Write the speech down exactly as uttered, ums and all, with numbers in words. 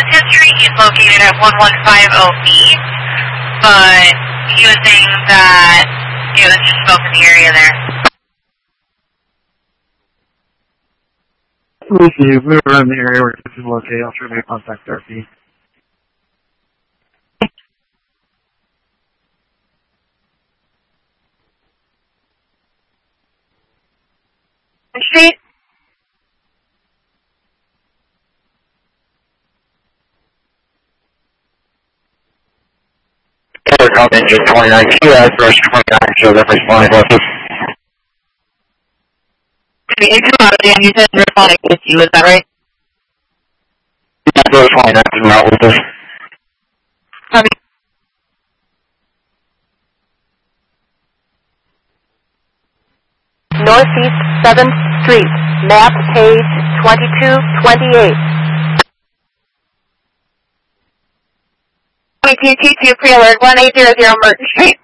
his history, he's located at one one five zero B, but he was saying that it was just smoke in the area there. Lucy, if we were in the area where this is located, I'll try to contact R P. Street? Aircom engine twenty-nine Q S, brush twenty-nine, show them responding buses. Engine auto, Dan, you said responding with you, is that right? Yeah, those twenty-nine is not with us. Copy. Northeast seventh Street, map page twenty-two twenty-eight. T T two pre-alert, one eight zero zero Merton Street.